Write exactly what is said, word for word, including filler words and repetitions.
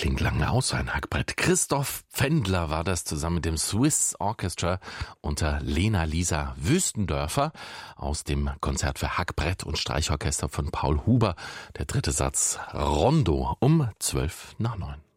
klingt lange aus, ein Hackbrett. Christoph Pfändler war das zusammen mit dem Swiss Orchestra unter Lena Lisa Wüstendörfer aus dem Konzert für Hackbrett und Streichorchester von Paul Huber. Der dritte Satz Rondo um zwölf nach neun.